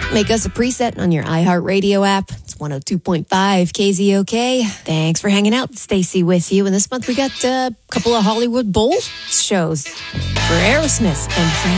Make us a preset on your iHeartRadio app. It's 102.5 KZOK. Thanks for hanging out. Stacy with you. And this month we got a couple of Hollywood Bowl shows for Aerosmith and for